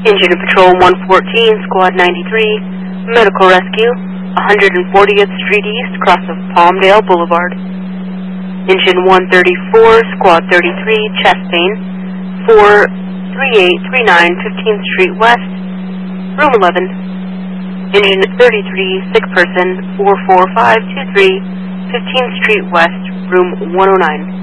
Engine Patrol 114, Squad 93, Medical Rescue, 140th Street East, cross of Palmdale Boulevard. Engine 134, Squad 33, chest pain, 43839 15th Street West, room 11. Engine 33, sick person, 44523 15th Street West, room 109.